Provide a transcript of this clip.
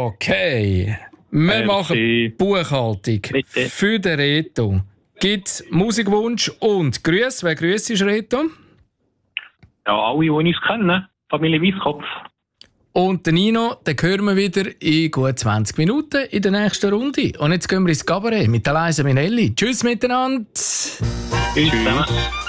Okay. Wir machen Buchhaltung. Bitte. Für den Reto gibt es Musikwunsch und Grüße. Wer grüßt ist Reto? Ja, alle, die uns kennen. Familie Weisskopf. Und den Nino, den hören wir wieder in gut 20 Minuten in der nächsten Runde. Und jetzt gehen wir ins Cabaret mit der Liza Minnelli. Tschüss miteinander. Tschüss zusammen.